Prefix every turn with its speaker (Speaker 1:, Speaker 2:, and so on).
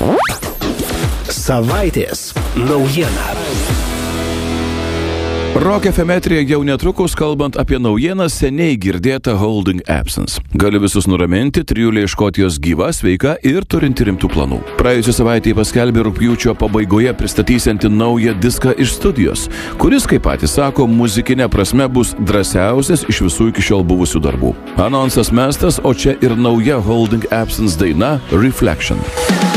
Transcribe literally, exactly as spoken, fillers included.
Speaker 1: Savaitės naujiena.
Speaker 2: Rock F M eteryje jau netrukus, kalbant apie naujieną seniai girdėtą Holding Absence. Galiu visus nuraminti, trijulė iš Škotijos gyva, sveika ir turinti rimtų planų. Praėjusią savaitę paskelbė rugpjūčio pabaigoje pristatysianti naują diską iš studijos, kuris, kaip patys sako, muzikinė prasme bus drąsiausias iš visų iki šiol buvusių darbų. Anonsas mestas, o čia ir nauja Holding Absence daina Reflection.